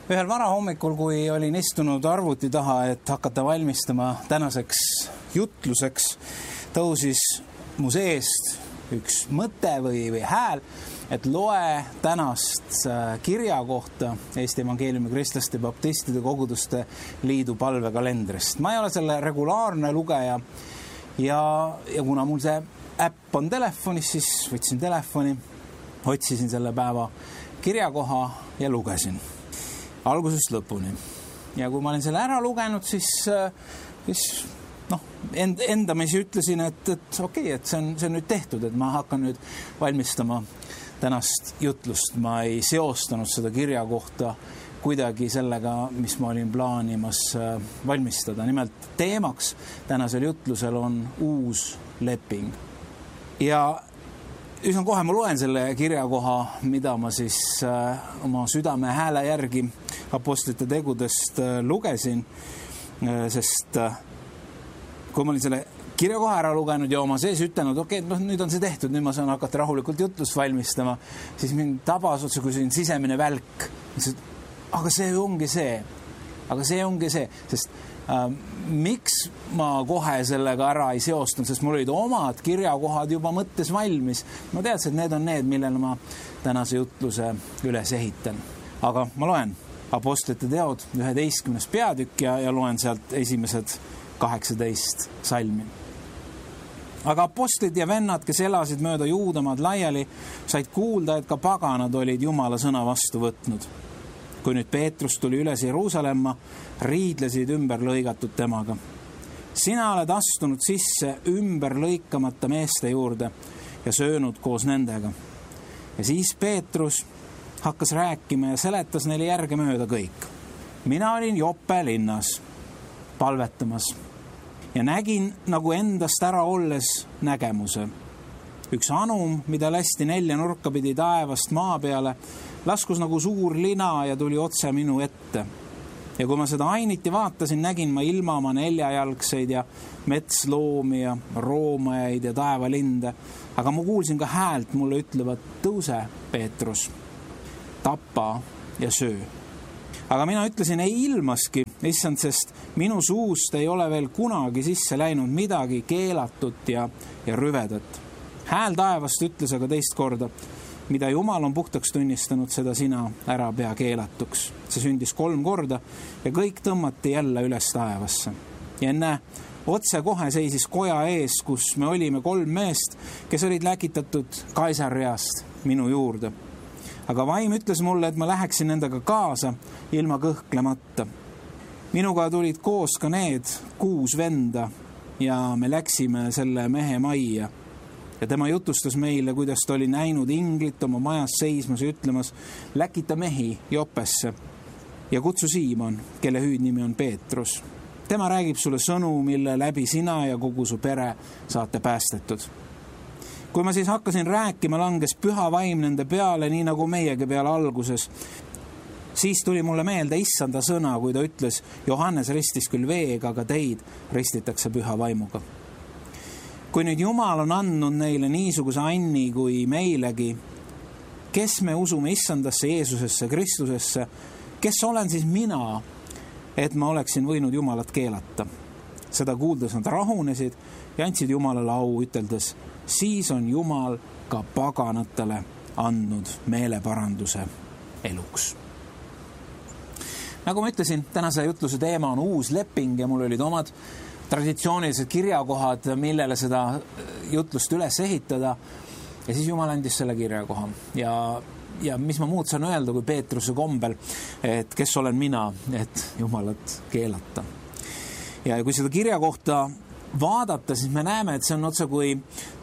Ühel varahommikul, kui olin istunud arvuti taha, et hakata valmistama tänaseks jutluseks, tõusis mu seest üks mõte või hääl, et loe tänast kirja kohta Eesti Evangeeliumi Kristlaste Baptistide Koguduste Liidu palvekalendrist. Ma ei ole selle regulaarne lugeja ja kuna mul see äpp on telefonis, siis võtsin telefoni, otsisin selle päeva kirjakoha ja lugesin algusest lõpuni. Ja kui ma olin selle ära lugenud, siis endamisi ütlesin, et okei, et see on nüüd tehtud, et ma hakkan nüüd valmistama tänast jutlust. Ma ei seostanud seda kirja kohta kuidagi sellega, mis ma olin plaanimas valmistada. Nimelt teemaks tänasel jutlusel on uus leping. Ja üsna kohe ma loen selle kirjakoha, mida ma siis oma südame hääle järgi apostlite tegudest lugesin, sest kui ma olin selle kirjakoha ära lugenud ja oma sees ütelnud, okei, nüüd on see tehtud, nüüd ma saan hakata rahulikult jutlust valmistama, siis mind tabas otse kui sisemine välk. Aga see ongi see, sest miks ma kohe sellega ära ei seostanud, sest mul olid omad kirjakohad juba mõttes valmis. Ma teadsin, et need on need, millele ma tänase jutluse üles ehitan. Aga ma loen apostlite teod 11. peatükk ja loen sealt esimesed 18 salmi. Aga apostlid ja vennad, kes elasid mööda Juudamaad laiali, said kuulda, et ka paganad olid Jumala sõna vastu võtnud. Kui nüüd Peetrus tuli üles Jeruusalemma, riidlesid ümber lõigatud temaga. Sina oled astunud sisse ümber lõikamata meeste juurde ja söönud koos nendega. Ja siis Peetrus hakkas rääkima ja seletas neile järgemööda kõik. Mina olin Joppe linnas palvetamas ja nägin nagu endast ära olles nägemuse. Üks anum, mida lasti 4 nurka pidi taevast maa peale, laskus nagu suur lina ja tuli otse minu ette. Ja kui ma seda ainiti vaatasin, nägin ma ilmamaa 4-jalgseid ja metsloomi ja roomajaid ja taevalinde. Aga ma kuulsin ka häält mulle ütlevat, tõuse, Peetrus, tapa ja söö. Aga mina ütlesin, ei ilmaski, issand, sest minu suust ei ole veel kunagi sisse läinud midagi keelatut ja rüvedat. Hääl taevast ütles aga teist korda, mida Jumal on puhtaks tunnistanud, seda sina ära pea keelatuks. See sündis 3 korda ja kõik tõmmati jälle üles taevasse. Ja enne otse kohe seisis koja ees, kus me olime 3 meest, kes olid läkitatud Kaisariast minu juurde. Aga vaim ütles mulle, et ma läheksin nendega kaasa ilma kõhklemata. Minuga tulid koos ka need 6 venda ja me läksime selle mehe majja. Ja tema jutustas meile, kuidas ta oli näinud inglit oma majas seismas ja ütlemas, läkita mehi Joppesse ja kutsu Siimon, kelle hüüdnimi on Peetrus. Tema räägib sulle sõnu, mille läbi sina ja kogu su pere saate päästetud. Kui ma siis hakkasin rääkima, langes püha vaim nende peale, nii nagu meiegi peale alguses. Siis tuli mulle meelde issanda sõna, kui ta ütles, Johannes ristis küll veega, aga teid ristitakse püha vaimuga. Kui nüüd Jumal on andnud neile niisuguse anni kui meilegi, kes me usume issandasse, Jeesusesse, Kristusesse, kes olen siis mina, et ma oleksin võinud Jumalat keelata. Seda kuuldes nad rahunesid ja andsid Jumalale au, üteldes, siis on Jumal ka paganatele andnud meeleparanduse eluks. Nagu ma ütlesin, tänase jutluse teema on uus leping ja mul olid omad traditsioonilised kirjakohad, millele seda jutlust üles ehitada. Ja siis Jumal andis selle kirjakoha. Ja mis ma muud saan öelda kui Peetruse kombel, et kes olen mina, et Jumalat keelata. Ja kui seda kirjakohta vaadata, siis me näeme, et see on otse kui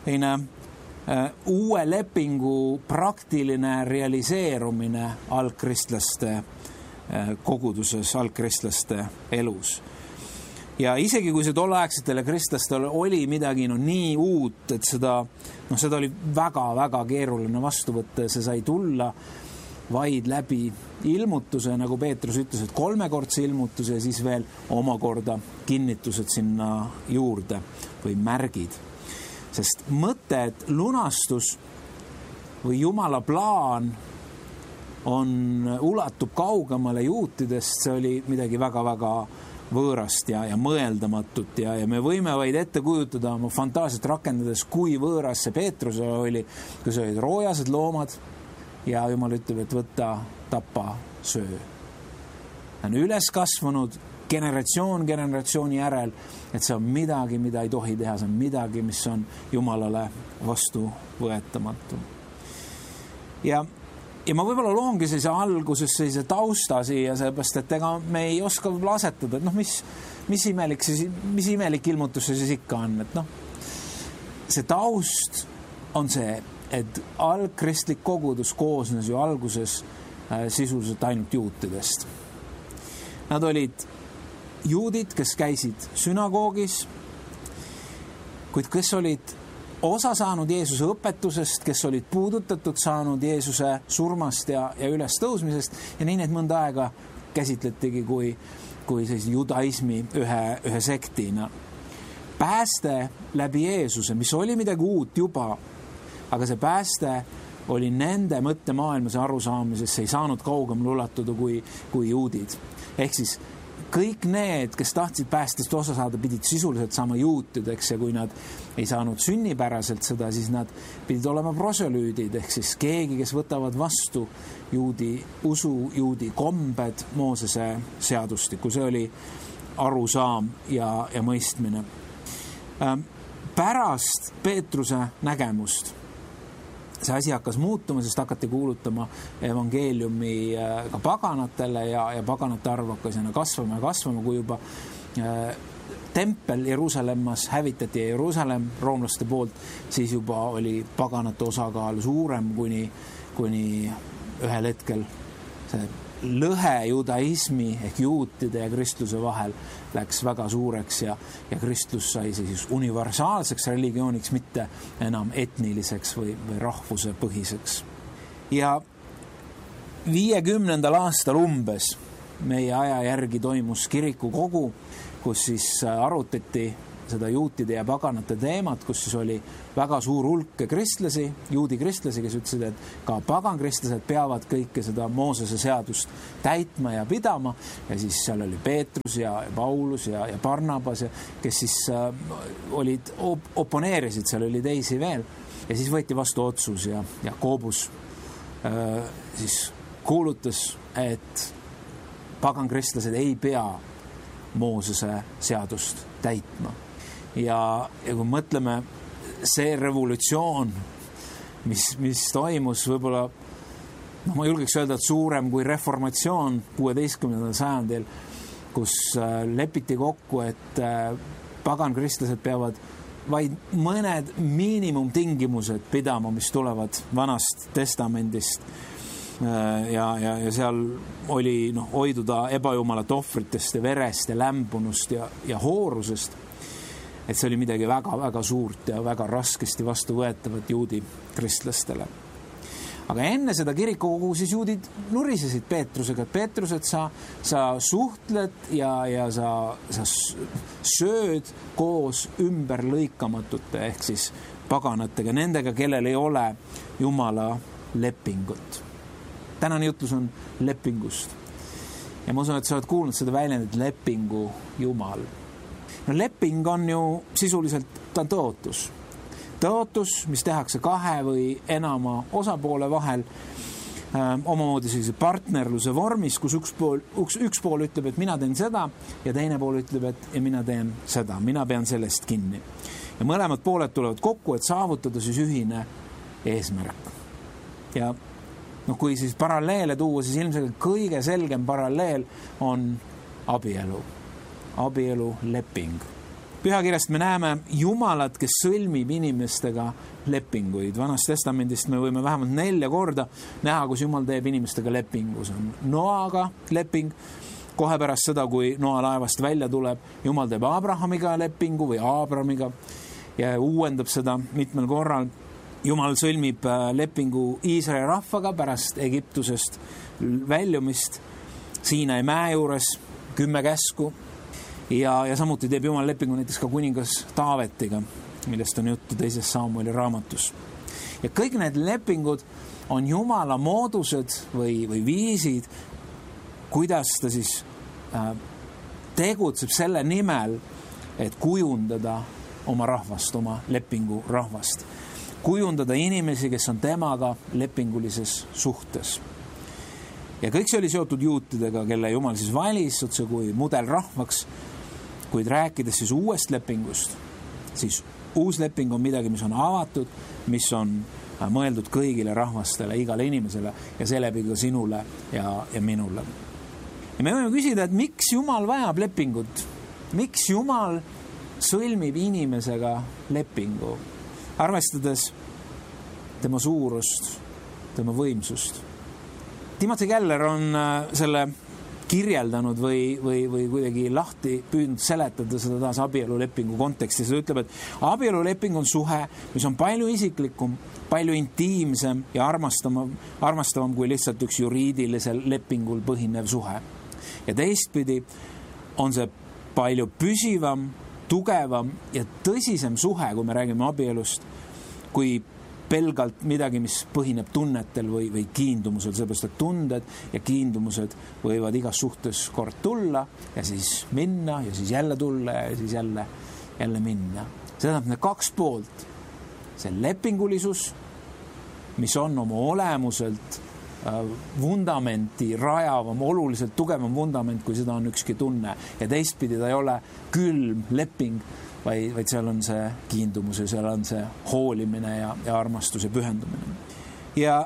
uue lepingu praktiline realiseerumine algkristlaste koguduses, algkristlaste elus. Ja isegi kui see tolleaegsetele kristlastele oli midagi nii uut, et seda oli väga-väga keeruline vastu võtta ja see sai tulla vaid läbi ilmutuse, nagu Peetrus ütles, et 3-kordse ilmutuse ja siis veel omakorda kinnitused sinna juurde või märgid. Sest mõte, et lunastus või Jumala plaan ulatub kaugemale juutidest, see oli midagi väga-väga võõrast ja mõeldamatut ja me võime vaid ette kujutada oma fantaasiat rakendades, kui võõras see Peetrusele oli, kus olid roojased loomad ja Jumal ütleb, et võta, tapa, söö. Ta on üles kasvanud generatsiooni järel, et see on midagi, mida ei tohi teha, see on midagi, mis on Jumalale vastuvõetamatu. Ja ma võib-olla loongi sellise alguses sellise tausta siia, sellepärast, et ega me ei oska võib-olla asetada, et mis imelik ilmutus see siis ikka on, et see taust on see, et algkristlik kogudus koosnes ju alguses sisuliselt ainult juutidest. Nad olid juudid, kes käisid sünagoogis, kuid kes olid osa saanud Jeesuse õpetusest, kes olid puudutatud saanud Jeesuse surmast ja ülestõusmisest ja nii need mõnda aega käsitletigi kui sellise judaismi ühe sektina. Pääste läbi Jeesuse, mis oli midagi uut juba, aga see pääste oli nende mõttemaailmas ja arusaamises, see ei saanud kaugemale ulatuda kui juudid. Ehk siis kõik need, kes tahtsid päästest osa saada, pidid sisuliselt saama juutideks ja kui nad ei saanud sünnipäraselt seda, siis nad pidid olema proselüüdid, ehk siis keegi, kes võtavad vastu juudi usu, juudi kombed, Moosese seadustiku. See oli arusaam ja mõistmine. Pärast Peetruse nägemust see asi hakkas muutuma, sest hakati kuulutama evangeeliumi ka paganatele ja paganate arv hakkas kasvama, kui juba tempel Jeruusalemmas hävitati ja Jeruusalemm roomlaste poolt, siis juba oli paganate osakaal suurem, kuni ühel hetkel see lõhe judaismi ehk juutide ja kristluse vahel läks väga suureks ja kristlus sai siis universaalseks religiooniks, mitte enam etniliseks või rahvuse põhiseks. Ja 50. aastal umbes meie aja järgi toimus kirikukogu, kus siis arutati seda juutide ja paganate teemat, kus siis oli väga suur hulk kristlasi, juudi kristlasi, kes ütlesid, et ka pagankristlased peavad kõike seda Moosese seadust täitma ja pidama ja siis seal oli Peetrus ja Paulus ja Barnabas, kes siis oponeerisid, seal oli teisi veel ja siis võeti vastu otsus ja Koobus siis kuulutas, et pagankristlased ei pea Moosese seadust täitma. Ja kui mõtleme, see revolutsioon, mis toimus võib-olla, ma julgeks öelda, et suurem kui reformatsioon 16. sajandil, kus lepiti kokku, et pagankristlased peavad vaid mõned miinimumtingimused pidama, mis tulevad Vanast Testamendist ja seal oli hoiduda ebajumalat ohvritest ja verest ja lämbunust ja hoorusest. Et see oli midagi väga-väga suurt ja väga raskesti vastuvõetavat juudi kristlastele. Aga enne seda kirikukogu siis juudid nurisesid Peetrusega, et Peetrus, et sa suhtled ja sa sööd koos ümberlõikamatute ehk siis paganatega, nendega, kellel ei ole Jumala lepingut. Tänane jutlus on lepingust. Ja ma usun, et sa oled kuulnud seda väljendit lepingu Jumal. Leping on ju sisuliselt ta tõotus. Tõotus, mis tehakse kahe või enama osapoole vahel, omamoodi sellise partnerluse vormis, kus üks pool ütleb, et mina teen seda ja teine pool ütleb, et ja mina teen seda, mina pean sellest kinni. Ja mõlemad pooled tulevad kokku, et saavutada siis ühine eesmärk. Ja kui siis paralleele tuua, siis ilmselt kõige selgem paralleel on abielu leping. Pühakirjast me näeme Jumalat, kes sõlmib inimestega lepinguid. Vanast Testamendist me võime vähemalt 4 korda näha, kus Jumal teeb inimestega lepingu. See on Noaga leping. Kohe pärast seda, kui Noa laevast välja tuleb, Jumal teeb Abrahamiga lepingu või Abramiga ja uuendab seda mitmel korral. Jumal sõlmib lepingu Iisraeli rahvaga pärast Egiptusest väljumist Siinai mäe juures 10 käsku. Ja samuti teeb Jumal lepingu näiteks ka kuningas Taavetiga, millest on juttu 2. Samueli raamatus. Ja kõik need lepingud on Jumala moodused või viisid, kuidas ta siis tegutseb selle nimel, et kujundada oma rahvast, oma lepingu rahvast. Kujundada inimesi, kes on temaga lepingulises suhtes. Ja kõik see oli seotud juutidega, kelle Jumal siis valis otse kui mudelrahvaks, kuid rääkides siis uuest lepingust, siis uus leping on midagi, mis on avatud, mis on mõeldud kõigile rahvastele, igale inimesele ja seeläbi ka sinule ja minule. Ja me võime küsida, et miks Jumal vajab lepingut? Miks Jumal sõlmib inimesega lepingu, arvestades tema suurust, tema võimsust? Timothy Keller on selle kirjeldanud või kuidagi lahti püüdnud seletada seda taas abielulepingu kontekstis. Ta ütleb, et abieluleping on suhe, mis on palju isiklikum, palju intiimsem ja armastavam kui lihtsalt üks juriidilisel lepingul põhinev suhe. Ja teistpidi on see palju püsivam, tugevam ja tõsisem suhe, kui me räägime abielust, kui pelgalt midagi, mis põhineb tunnetel või kiindumusel, sellepärast et tunded ja kiindumused võivad igas suhtes kord tulla ja siis minna ja siis jälle tulla ja siis jälle minna. See tähendab need kaks poolt. See lepingulisus, mis on oma olemuselt vundamenti rajavam, oluliselt tugevam vundament, kui seda on ükski tunne. Ja teistpidi ta ei ole külm leping, vaid seal on see kiindumus ja seal on see hoolimine ja armastus ja pühendumine. Ja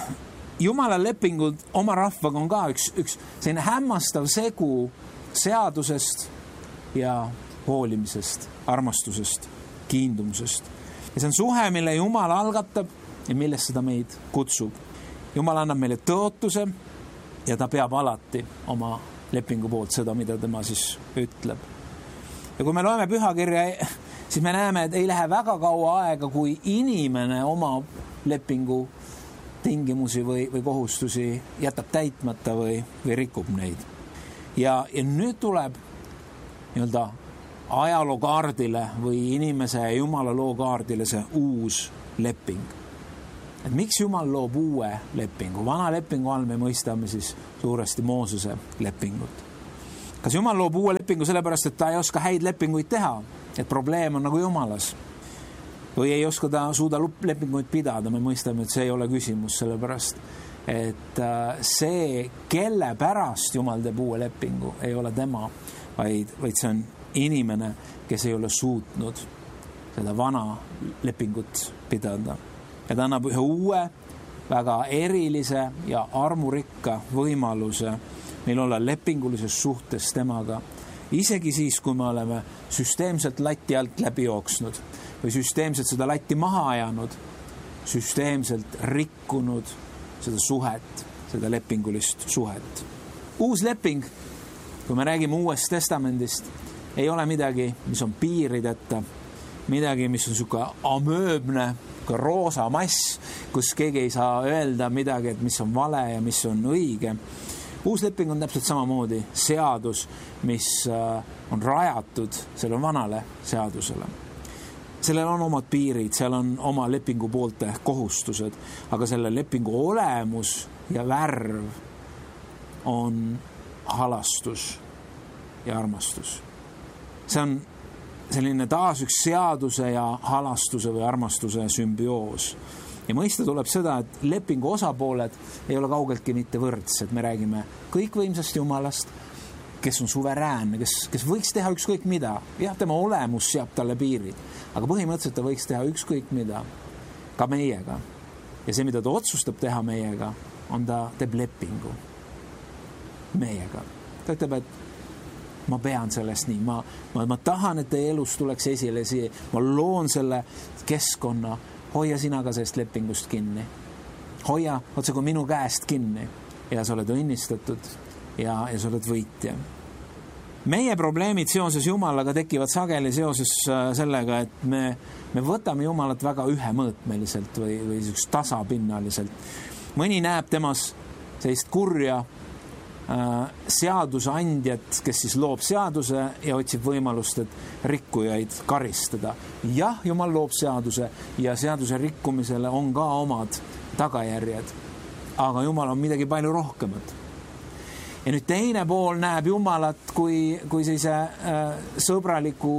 Jumala lepingud oma rahvaga on ka üks selline hämmastav segu seadusest ja hoolimisest, armastusest, kiindumusest. Ja see on suhe, mille Jumal algatab ja millest seda meid kutsub. Jumal annab meile tõotuse ja ta peab alati oma lepingu poolt seda, mida tema siis ütleb. Ja kui me loeme pühakirja, siis me näeme, et ei lähe väga kaua aega, kui inimene oma lepingu tingimusi või kohustusi jätab täitmata või rikub neid. Ja nüüd tuleb nii-öelda ajalookaardile või inimese ja Jumala lookaardile see uus leping. Et miks Jumal loob uue lepingu? Vana lepingu all me mõistame siis suuresti Moosese lepingut. Kas Jumal loob uue lepingu sellepärast, et ta ei oska häid lepinguid teha, et probleem on nagu Jumalas? Või ei oska ta suuda lepinguid pidada? Me mõistame, et see ei ole küsimus, sellepärast, et see, kelle pärast Jumal teeb uue lepingu, ei ole tema, vaid see on inimene, kes ei ole suutnud seda vana lepingut pidada. Ja ta annab ühe uue, väga erilise ja armurikka võimaluse meil olla lepingulises suhtes temaga, isegi siis, kui me oleme süsteemselt lati alt läbi jooksnud või süsteemselt seda latti maha ajanud, süsteemselt rikkunud seda suhet, seda lepingulist suhet. Uus leping, kui me räägime Uuest Testamendist, ei ole midagi, mis on piirideta, midagi, mis on siuke amööbne, ka roosa mass, kus keegi ei saa öelda midagi, et mis on vale ja mis on õige. Uus leping on täpselt samamoodi seadus, mis on rajatud selle vanale seadusele. Sellel on omad piirid, seal on oma lepingu poolte kohustused, aga selle lepingu olemus ja värv on halastus ja armastus. See on selline taas üks seaduse ja halastuse või armastuse sümbioos. Ja mõista tuleb seda, et lepingu osapooled ei ole kaugeltki mitte võrdsed. Me räägime kõikvõimsast Jumalast, kes on suveräänne, kes võiks teha ükskõik mida. Jah, tema olemus seab talle piirid, aga põhimõtteliselt ta võiks teha ükskõik mida, ka meiega. Ja see, mida ta otsustab teha meiega, on ta teeb lepingu meiega. Ta ütleb, et ma pean sellest nii, ma tahan, et teie elus tuleks esile siia, ma loon selle keskkonna, hoia sina ka sellest lepingust kinni. Hoia otse kui minu käest kinni ja sa oled õnnistatud ja sa oled võitja. Meie probleemid seoses Jumalaga tekivad sageli seoses sellega, et me võtame Jumalat väga ühemõõtmeliselt või tasapinnaliselt. Mõni näeb temas sellist kurja seadusandjat, kes siis loob seaduse ja otsib võimalust, et rikkujaid karistada. Jah, Jumal loob seaduse ja seaduse rikkumisele on ka omad tagajärjed, aga Jumal on midagi palju rohkemat. Ja nüüd teine pool näeb Jumalat kui sellise sõbraliku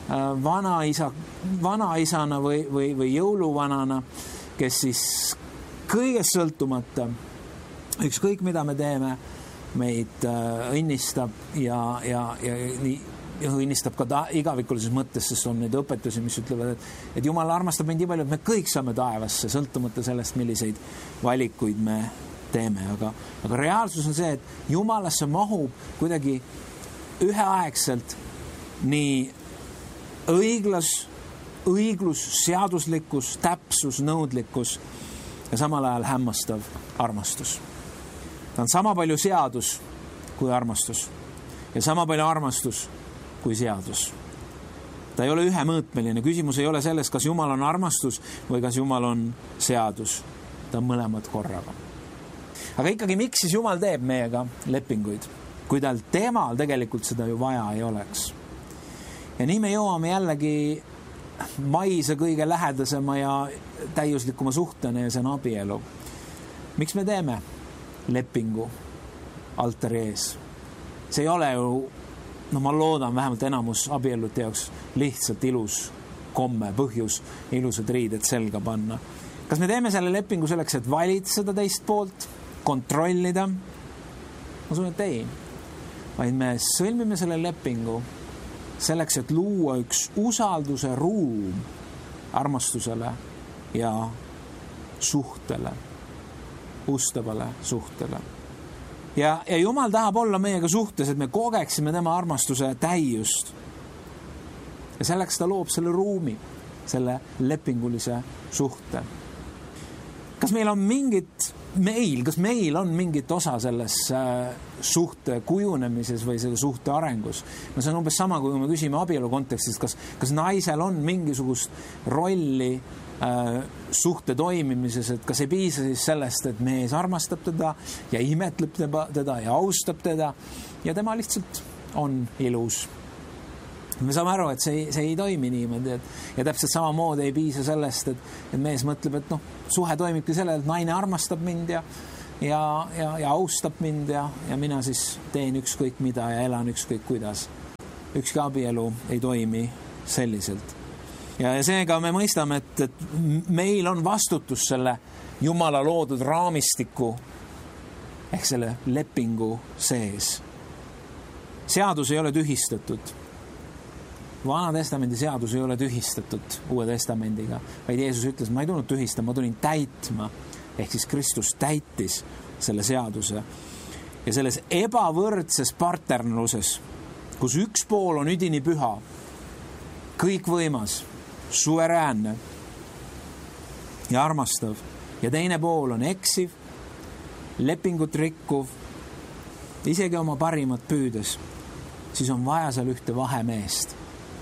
vanaisana või jõuluvanana, kes siis kõigest sõltumata, ükskõik mida me teeme, meid õnnistab ja õnnistab ka igavikulises mõttes, sest on neid õpetusi, mis ütlevad, et Jumal armastab meid nii palju, et me kõik saame taevasse, sõltumata sellest, milliseid valikuid me teeme. Aga reaalsus on see, et Jumalasse mahub kuidagi üheaegselt nii õiglus, seaduslikkus, täpsus, nõudlikkus ja samal ajal hämmastav armastus. Ta on sama palju seadus kui armastus ja sama palju armastus kui seadus. Ta ei ole ühemõõtmeline. Küsimus ei ole selles, kas Jumal on armastus või kas Jumal on seadus. Ta on mõlemad korraga. Aga ikkagi, miks siis Jumal teeb meiega lepinguid, kui temal tegelikult seda ju vaja ei oleks? Ja nii me jõuame jällegi maise kõige lähedasema ja täiuslikuma suhtena ja see on abielu. Miks me teeme lepingu altari ees? See ei ole ju, ma loodan vähemalt enamus abiellute jaoks lihtsalt ilus komme, põhjus, ilusad riided selga panna. Kas me teeme selle lepingu selleks, et valitseda teist poolt, kontrollida? Ma usun, et ei. Vaid me sõlmime selle lepingu selleks, et luua üks usalduse ruum armastusele ja suhtele, ustavale suhtele. Ja Jumal tahab olla meiega suhtes, et me kogeksime tema armastuse täiust. Ja selleks ta loob selle ruumi, selle lepingulise suhte. Kas meil on mingit osa selles suhte kujunemises või selle suhte arengus? No see on umbes sama, kui me küsime abielu kontekstis, kas naisel on mingisugust rolli suhte toimimises, et kas ei piisa siis sellest, et mees armastab teda ja imetleb teda ja austab teda ja tema lihtsalt on ilus. Me saame aru, et see ei toimi niimoodi, ja täpselt samamoodi ei piisa sellest, et mees mõtleb, et suhe toimibki sellele, et naine armastab mind ja austab mind ja mina siis teen ükskõik mida ja elan ükskõik kuidas. Ükski abielu ei toimi selliselt. Ja seega me mõistame, et meil on vastutus selle Jumala loodud raamistiku ehk selle lepingu sees. Seadus ei ole tühistatud. Vana testamendi seadus ei ole tühistatud Uue testamendiga, vaid Jeesus ütles, ma ei tulnud tühistama, ma tulin täitma. Ehk siis Kristus täitis selle seaduse. Ja selles ebavõrdses partnerluses, kus üks pool on üdini püha, kõikvõimas, suveräänne ja armastav ja teine pool on eksiv, lepingut rikkuv, isegi oma parimat püüdes, siis on vaja seal ühte vahemeest.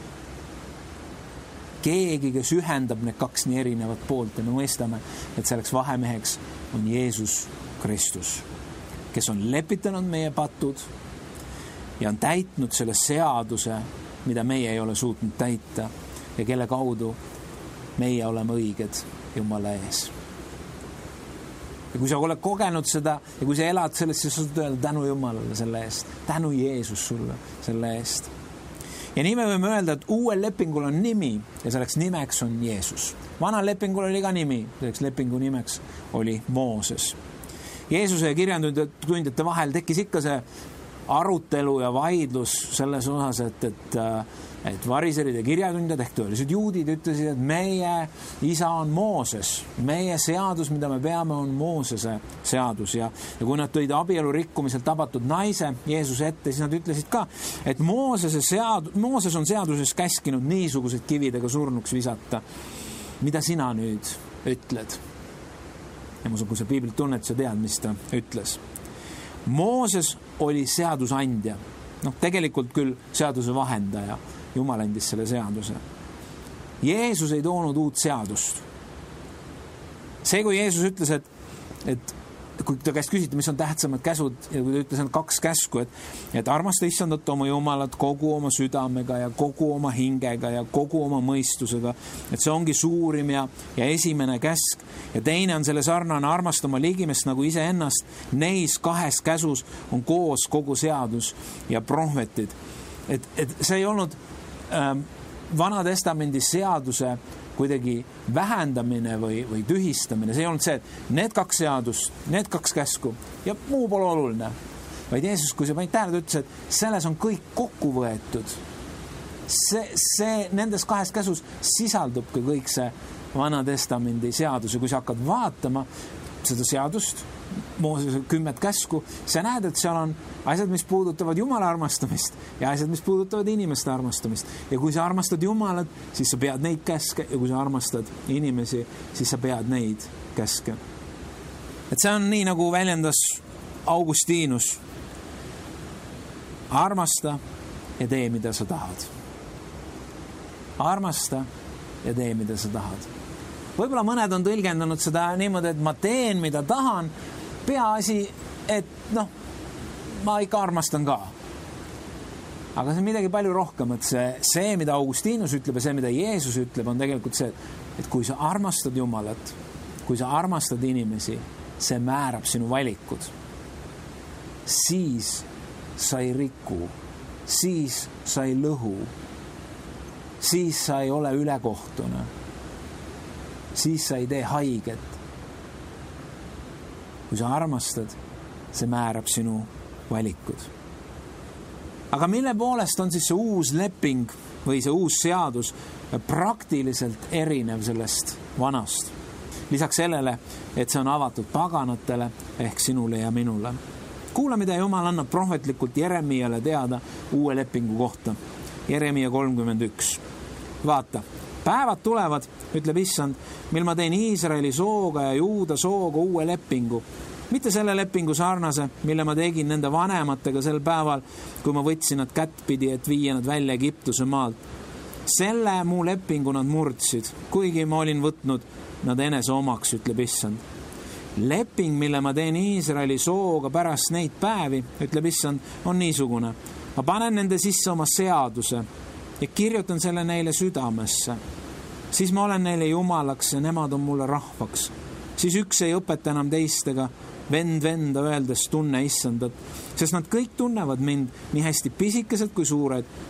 Keegi, kes ühendab need kaks nii erinevat poolt ja me mõistame, et selleks vahemeheks on Jeesus Kristus, kes on lepitanud meie patud ja on täitnud selle seaduse, mida meie ei ole suutnud täita ja kelle kaudu meie oleme õiged Jumala ees. Ja kui sa oled kogenud seda ja kui sa elad sellest, siis saad öelda tänu Jumalale selle eest, tänu Jeesus sulle selle eest. Ja nii me võime öelda, et uuel lepingul on nimi ja selleks nimeks on Jeesus. Vanal lepingul oli ka nimi, selleks lepingu nimeks oli Mooses. Jeesuse ja kirjandusjate vahel tekkis ikka see arutelu ja vaidlus selles osas, et variserid ja kirjatundjad ehk tõelised juudid ütlesid, et meie isa on Mooses. Meie seadus, mida me peame, on Moosese seadus. Ja kui nad tõid abielu rikkumiselt tabatud naise Jeesuse ette, siis nad ütlesid ka, et Mooses on seaduses käskinud niisugused kividega surnuks visata. Mida sina nüüd ütled? Ja ma usun, kui sa piiblit tunned, sa tead, mis ta ütles. Mooses oli seadusandja. Tegelikult küll seaduse vahendaja. Jumal andis selle seaduse. Jeesus ei toonud uut seadust. See, kui Jeesus ütles, et kui ta käest küsiti, mis on tähtsamad käsud ja kui ta ütles, on 2 käsku, et armasta Issandat oma Jumalat kogu oma südamega ja kogu oma hingega ja kogu oma mõistusega, et see ongi suurim ja esimene käsk. Ja teine on selle sarnane, armasta oma ligimest nagu iseennast. Neis 2 käsus on koos kogu seadus ja prohvetid. Et see ei olnud Vana Testamendi seaduse kuidagi vähendamine või tühistamine. See ei olnud see, et need 2 seadust, need 2 käsku ja muu pole oluline. Vaid Jeesus, kui sa panid tähele, ütles, et selles on kõik kokku võetud. See nendes 2 käsus sisaldub ka kõik see Vana Testamendi seadus. Ja kui sa hakkad vaatama seda seadust, Moosese 10 käsku, sa näed, et seal on asjad, mis puudutavad Jumala armastamist ja asjad, mis puudutavad inimeste armastamist. Ja kui sa armastad Jumalat, siis sa pead neid käske ja kui sa armastad inimesi, siis sa pead neid käske. Et see on nii, nagu väljendas Augustinus. Armasta ja tee, mida sa tahad. Armasta ja tee, mida sa tahad. Võib-olla mõned on tõlgendanud seda niimoodi, et ma teen, mida tahan, peaasi, et ma ikka armastan ka. Aga see on midagi palju rohkem, et see, mida Augustinus ütleb ja see, mida Jeesus ütleb, on tegelikult see, et kui sa armastad Jumalat, kui sa armastad inimesi, see määrab sinu valikud. Siis sa ei riku, siis sa ei lõhu, siis sa ei ole ülekohtune, siis sa ei tee haiget. Kui sa armastad, see määrab sinu valikud. Aga mille poolest on siis see uus leping või see uus seadus praktiliselt erinev sellest vanast? Lisaks sellele, et see on avatud paganatele ehk sinule ja minule. Kuula, mida Jumal annab prohvetlikult Jeremiale teada uue lepingu kohta. Jeremia 31. Vaata, päevad tulevad, ütleb Issand, mil ma teen Iisraeli sooga ja Juuda sooga uue lepingu. Mitte selle lepingu sarnase, mille ma tegin nende vanematega sel päeval, kui ma võtsin nad kättpidi, et viia nad välja Egiptuse maalt. Selle mu lepingu nad murdsid, kuigi ma olin võtnud nad enese omaks, ütleb Issand. Leping, mille ma teen Iisraeli sooga pärast neid päevi, ütleb Issand, on niisugune. Ma panen nende sisse oma seaduse ja kirjutan selle neile südamesse. Siis ma olen neile jumalaks ja nemad on mulle rahvaks. Siis üks ei õpeta enam teistega, venda öeldes tunne Issandat, sest nad kõik tunnevad mind nii hästi pisikesed kui suured,